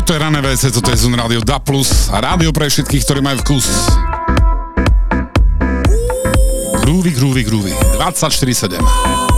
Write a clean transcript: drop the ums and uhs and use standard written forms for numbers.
Toto je Rané WC, toto je Zone Radio DA+, a rádio pre všetkých, ktorí majú vkus. Groovy, 24/7.